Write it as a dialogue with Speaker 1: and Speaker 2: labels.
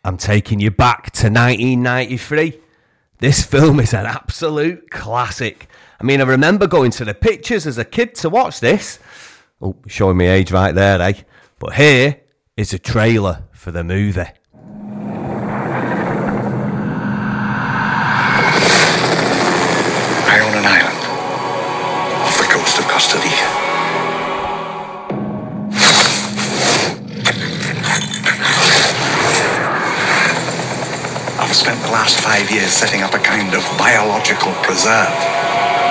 Speaker 1: I'm taking you back to 1993. This film is an absolute classic. I mean, I remember going to the pictures as a kid to watch this. Oh, showing me age right there, eh? But here is a trailer for the movie.
Speaker 2: I own an island off the coast of Costa Rica. I've spent the last 5 years setting up a kind of biological preserve.